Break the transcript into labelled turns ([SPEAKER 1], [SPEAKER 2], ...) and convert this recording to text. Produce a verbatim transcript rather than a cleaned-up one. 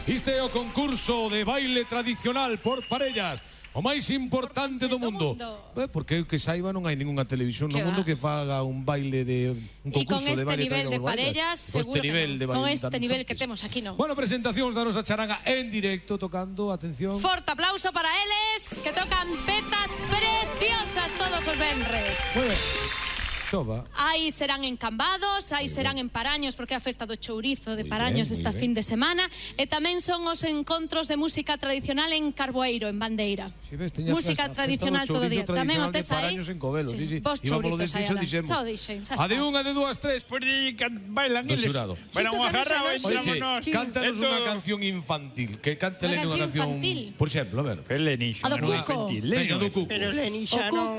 [SPEAKER 1] Este é o concurso de baile tradicional por parellas, o máis importante do mundo. Eh, porque que saiba non hai ningunha televisión no mundo que faga un baile de un concurso de baile
[SPEAKER 2] nivel de parellas, seguro que non. Con este nivel que temos aquí, non.
[SPEAKER 1] Bueno, presentacións da nosa charanga en directo, tocando, atención.
[SPEAKER 2] Forte aplauso para eles, que tocan pezas preciosas todos os venres.
[SPEAKER 1] Moi ben. Toba.
[SPEAKER 2] Aí serán en Cambados, aí serán en Paraños, porque é a festa do chourizo de
[SPEAKER 1] Muy
[SPEAKER 2] Paraños
[SPEAKER 1] bien,
[SPEAKER 2] esta
[SPEAKER 1] muy
[SPEAKER 2] fin de semana, e tamén son os encontros de música tradicional en Carboeiro, en Bandeira.
[SPEAKER 1] Si ves, teña
[SPEAKER 2] Música
[SPEAKER 1] festa,
[SPEAKER 2] tradicional
[SPEAKER 1] festa
[SPEAKER 2] todo o día. Tamén o tes aí?
[SPEAKER 1] Paraños en Covelo, sí, sí.
[SPEAKER 2] Vos
[SPEAKER 1] Íbamos
[SPEAKER 2] chourizos aí,
[SPEAKER 1] desdicho,
[SPEAKER 2] ala.
[SPEAKER 1] dixemos.
[SPEAKER 2] Xa o dixen, xa
[SPEAKER 1] A de
[SPEAKER 2] está.
[SPEAKER 1] unha, de dúas, tres.
[SPEAKER 3] Pues di que bailan
[SPEAKER 1] Do
[SPEAKER 3] eles.
[SPEAKER 1] xurado.
[SPEAKER 3] Bailan unha jarra,
[SPEAKER 1] Oye,
[SPEAKER 3] vámonos.
[SPEAKER 1] cántanos unha canción infantil. Que cántele
[SPEAKER 2] Unha
[SPEAKER 1] unha
[SPEAKER 2] canción
[SPEAKER 1] canción...
[SPEAKER 2] infantil.
[SPEAKER 1] Por exemplo, a ver.
[SPEAKER 3] Pero Leni,
[SPEAKER 2] A do
[SPEAKER 3] unha
[SPEAKER 2] Cuco.
[SPEAKER 3] infantil.
[SPEAKER 1] Venga, do Cuco.
[SPEAKER 4] Pero Leni
[SPEAKER 2] O
[SPEAKER 4] xa non...
[SPEAKER 2] Cuco